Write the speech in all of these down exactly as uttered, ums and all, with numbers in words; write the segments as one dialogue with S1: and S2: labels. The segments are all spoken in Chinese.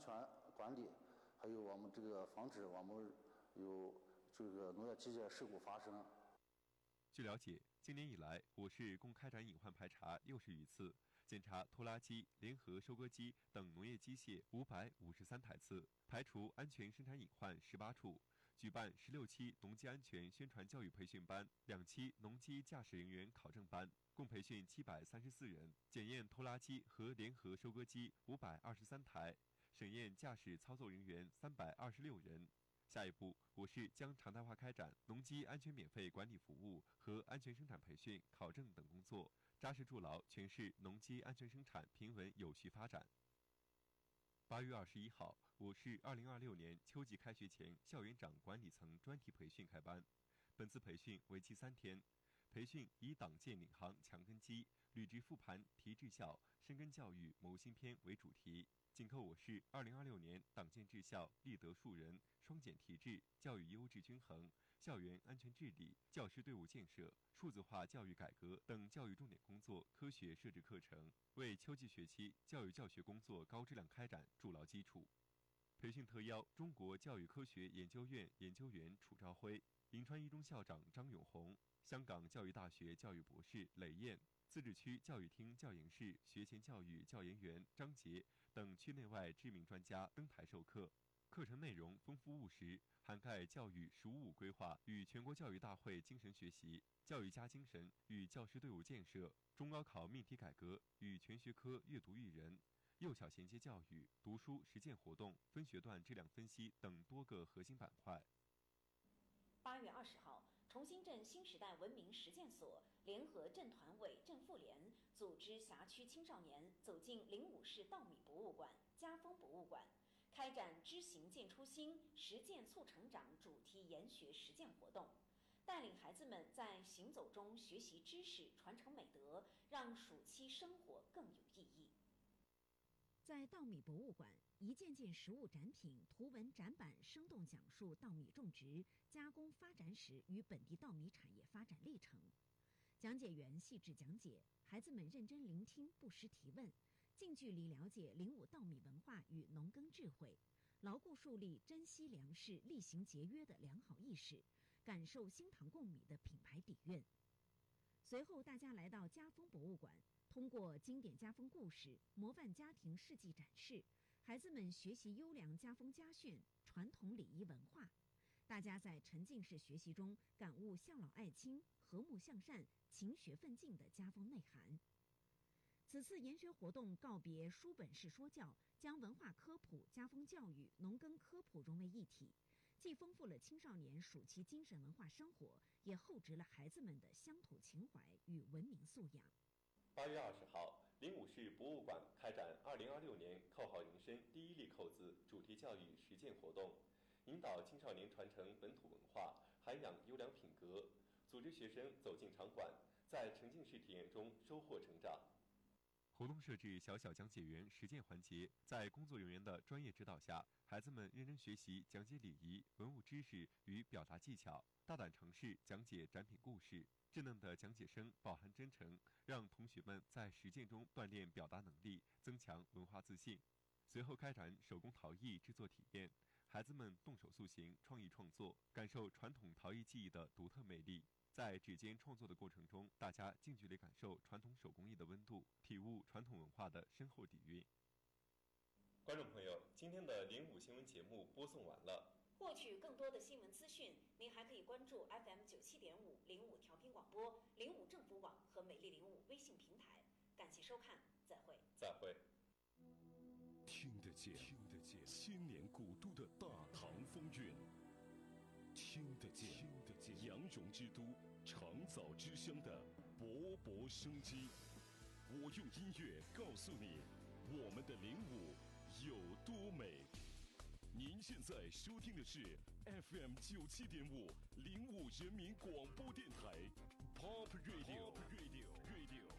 S1: 全管理，还有我们这个防止我们有这个农业机械事故发生。
S2: 据了解，今年以来，我市共开展隐患排查六十余次，检查拖拉机、联合收割机等农业机械五百五十三台次，排除安全生产隐患十八处，举办十六期农机安全宣传教育培训班、两期农机驾驶人员考证班，共培训七百三十四人，检验拖拉机和联合收割机五百二十三台，审验驾驶操作人员三百二十六人。下一步，我市将常态化开展农机安全免费管理服务和安全生产培训、考证等工作，扎实筑牢全市农机安全生产平稳有序发展。八月二十一号，我市二零二六年秋季开学前校园长管理层专题培训开班。本次培训为期三天，培训以党建领航强根基、履职复盘提治校、深耕教育谋新篇为主题。紧扣我市二零二六年党建治校立德树人、双减提质、教育优质均衡、校园安全治理、教师队伍建设、数字化教育改革等教育重点工作科学设置课程，为秋季学期教育教学工作高质量开展筑牢基础。培训特邀中国教育科学研究院研究员楚昭辉、银川一中校长张永红、香港教育大学教育博士雷燕、自治区教育厅教研室学前教育教研员张杰等区内外知名专家登台授课。课程内容丰富务实，涵盖教育“十五五”规划与全国教育大会精神学习、教育家精神与教师队伍建设、中高考命题改革与全学科阅读育人、幼小衔接教育、读书实践活动、分学段质量分析等多个核心板块。
S3: 八月二十号，重新镇新时代文明实践所联合镇团委、镇妇联组织辖区青少年走进灵武市稻米博物馆、家风博物馆，开展知行见初心、实践促成长主题研学实践活动，带领孩子们在行走中学习知识、传承美德，让暑期生活更有意义。
S4: 在稻米博物馆，一件件实物展品、图文展板生动讲述稻米种植、加工发展史与本地稻米产业发展历程。讲解员细致讲解，孩子们认真聆听，不时提问，近距离了解灵武稻米文化与农耕智慧，牢固树立珍惜粮食、厉行节约的良好意识，感受新塘贡米的品牌底蕴。随后，大家来到家风博物馆。通过经典家风故事、模范家庭事迹展示，孩子们学习优良家风家训、传统礼仪文化。大家在沉浸式学习中感悟孝老爱亲、和睦向善、勤学奋进的家风内涵。此次研学活动告别书本式说教，将文化科普、家风教育、农耕科普融为一体，既丰富了青少年暑期精神文化生活，也厚植了孩子们的乡土情怀与文明素养。
S2: 八月二十号，灵武市博物馆开展二零二六年扣好人生第一粒扣子主题教育实践活动，引导青少年传承本土文化，涵养优良品格，组织学生走进场馆，在沉浸式体验中收获成长。活动设置小小讲解员实践环节，在工作人员的专业指导下，孩子们认真学习讲解礼仪、文物知识与表达技巧，大胆尝试讲解展品故事。稚嫩的讲解声饱含真诚，让同学们在实践中锻炼表达能力，增强文化自信。随后开展手工陶艺制作体验，孩子们动手塑形、创意创作，感受传统陶艺技艺的独特魅力。在指尖创作的过程中，大家近距离感受传统手工艺的温度，体悟传统文化的深厚底蕴。观众朋友，今天的零五新闻节目播送完了。
S3: 获取更多的新闻资讯，您还可以关注 F M 九七点五零五调频广播、零五政府网和美丽零五微信平台。感谢收看，再会。
S2: 再会。
S5: 听得见，听得见千年古都的大唐风韵；听得见，听得见羊绒之都、长枣之乡的勃勃生机。我用音乐告诉你，我们的灵武有多美。您现在收听的是 F M 九七点五零五人民广播电台 Pop Radio Radio Radio。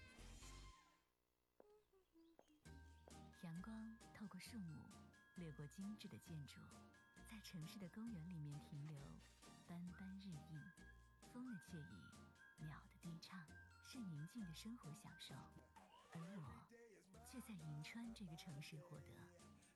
S6: 阳光透过树木，掠过精致的建筑，在城市的公园里面停留，斑斑日映。风的惬意，鸟的低唱，是宁静的生活享受。而我却在银川这个城市获得